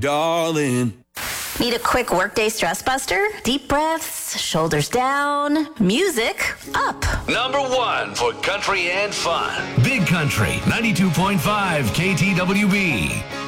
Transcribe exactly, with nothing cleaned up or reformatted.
darling. Need a quick workday stress buster? Deep breaths, shoulders down, music up. Number one for country and fun. Big Country, ninety-two point five K T W B.